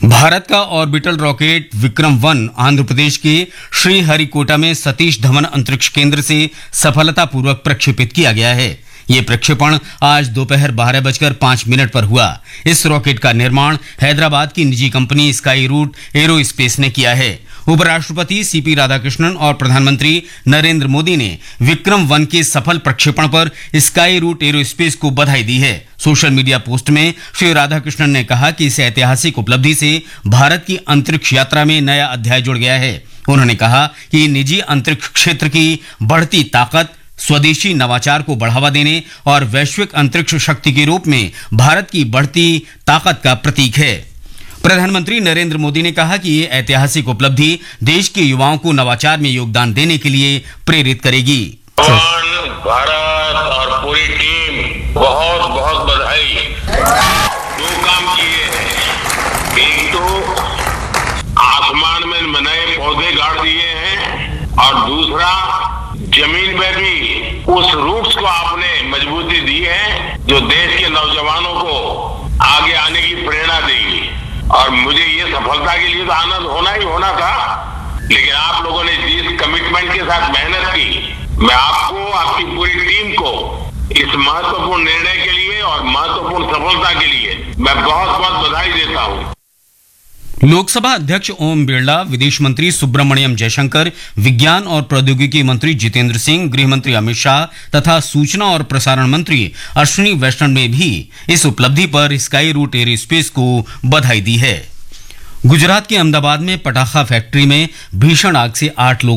भारत का orbital rocket विक्रम-1 Andhra Pradesh के श्रीहरिकोटा में सतीश धवन अंतरिक्ष केंद्र से सफलतापूर्वक प्रक्षेपित किया गया है। ये प्रक्षेपण आज दोपहर 12:05 पर हुआ। इस रॉकेट का निर्माण हैदराबाद की निजी कंपनी स्काई रूट एरोस्पेस ने किया है। उपराष्ट्रपति सीपी राधाकृष्णन और प्रधानमंत्री नरेंद्र मोदी ने विक्रम-1 के सफल प्रक्षेपण पर स्काई रूट एरोस्पेस को बधाई दी है। सोशल मीडिया पोस्ट में श्री राधाकृष्णन ने कहा कि इस ऐतिहासिक उपलब्धि से भारत की अंतरिक्ष यात्रा में नया अध्याय जुड़ गया है। उन्होंने कहा कि निजी अंतरिक्ष क्षेत्र की बढ़ती ताकत स्वदेशी नवाचार को बढ़ावा देने और वैश्विक अंतरिक्ष शक्ति के रूप में भारत की बढ़ती ताकत का प्रतीक है। प्रधानमंत्री नरेंद्र मोदी ने कहा कि ये ऐतिहासिक उपलब्धि देश के युवाओं को नवाचार में योगदान देने के लिए प्रेरित करेगी। भारत और पूरी टीम बहुत बहुत बधाई। दो काम किए हैं, एक तो आसमान में नए पौधे गाड़ दिए हैं और दूसरा जमीन में भी उस रूट्स को आपने मजबूती दी है जो देश के नौजवानों को आगे आने की प्रेरणा देगी। और मुझे ये सफलता के लिए तो आनंद होना था, लेकिन आप लोगों ने जिस कमिटमेंट के साथ मेहनत की, मैं आपको, आपकी पूरी टीम को इस महत्वपूर्ण निर्णय के लिए और महत्वपूर्ण सफलता के लिए मैं बहुत बहुत बधाई देता हूँ। लोकसभा अध्यक्ष ओम बिरला, विदेश मंत्री सुब्रमण्यम जयशंकर, विज्ञान और प्रौद्योगिकी मंत्री जितेंद्र सिंह, गृह मंत्री अमित शाह तथा सूचना और प्रसारण मंत्री अश्विनी वैष्णव ने भी इस उपलब्धि पर स्काई रूट एरोस्पेस को बधाई दी है। गुजरात के अहमदाबाद में पटाखा फैक्ट्री में भीषण आग से 8 लोग